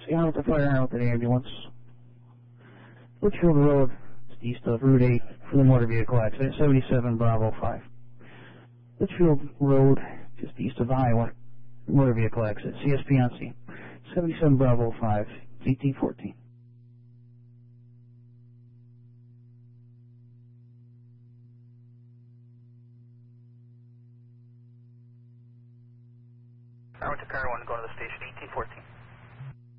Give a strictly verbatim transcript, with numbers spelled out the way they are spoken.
See out the fire out the ambulance. Litchfield Road, it's east of Route eight for the motor vehicle accident, seventy-seven Bravo five. Litchfield Road, just east of Iowa, motor vehicle accident, C S P on scene, seventy-seven Bravo five, eighteen fourteen. I went to car one, going to the station, eighteen fourteen.